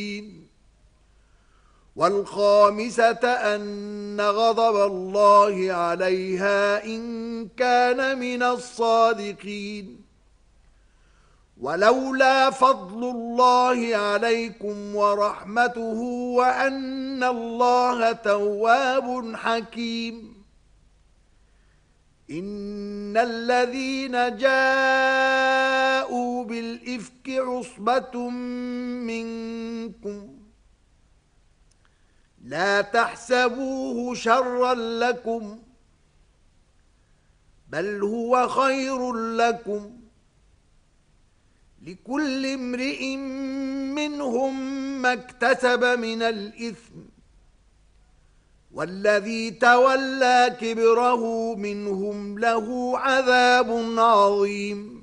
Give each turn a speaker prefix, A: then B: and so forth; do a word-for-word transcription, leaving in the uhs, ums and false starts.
A: والخامسة أن غضب الله عليها إن كان من الصادقين. ولولا فضل الله عليكم ورحمته وأن الله تواب حكيم. إن الذين جاءوا بالإفك عصبة منكم لا تحسبوه شرا لكم بل هو خير لكم، لكل امرئ منهم ما اكتسب من الإثم، والذي تولى كبره منهم له عذاب عظيم.